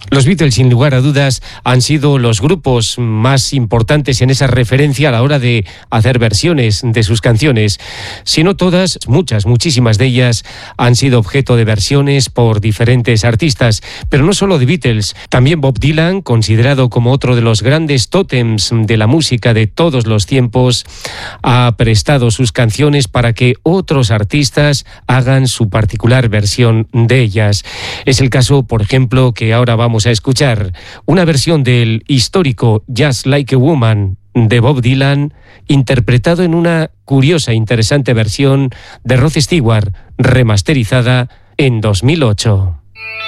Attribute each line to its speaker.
Speaker 1: Los Beatles, sin lugar a dudas, han sido los grupos más importantes en esa referencia a la hora de hacer versiones de sus canciones. Si no todas, muchísimas de ellas han sido objeto de versiones por diferentes artistas, pero no solo de Beatles. También Bob Dylan, considerado como otro de los grandes tótems de la música de todos los tiempos, ha prestado sus canciones para que otros artistas hagan su particular versión de ellas. Es el caso, por ejemplo, que ahora vamos a escuchar una versión del histórico Just Like a Woman de Bob Dylan, interpretado en una curiosa e interesante versión de Rod Stewart, remasterizada en 2008.